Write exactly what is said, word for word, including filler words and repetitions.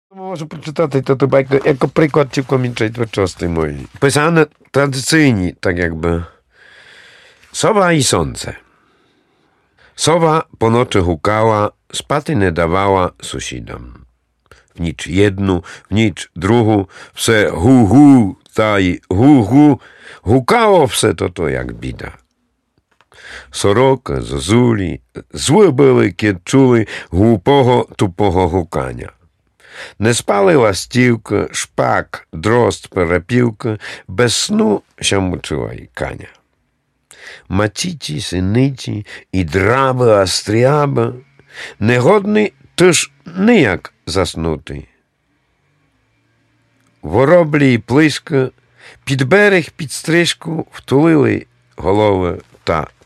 Можу прочитати ту байку, як приклад цілком іншої творчості моєї. Писане традиційні, так якби. Sowa i słońce. Sowa po nocy hukała, spaty nie dawała sąsiadom. W nicz jednu, w nicz drugu, wse hu hu, taj hu hu, hukało wse to to jak bida. Soroka, zozuli, złe były, kiedy czuli głupого, tupого hukania. Не спали ластівка, шпак, дрозд, перепілка, без сну ще мучила й каня. Матіті, синиті і драби, астріаби, негодний тож ніяк заснути. Вороблі й плиска під берег, під стрижку втулили голови та